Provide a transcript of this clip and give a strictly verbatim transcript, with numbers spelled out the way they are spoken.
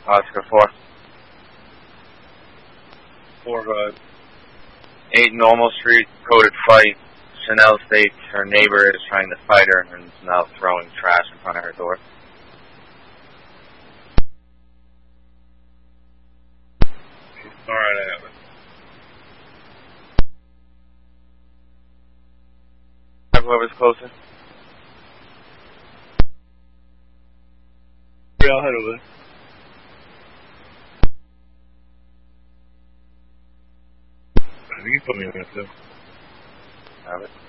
Oscar four. Four, uh... eight Normal Street, coded fight. Chanel states her neighbor is trying to fight her and is now throwing trash in front of her door. Alright, I have it. Have whoever's closer. Yeah, I'll head over there. I think you put me on that too. Have it.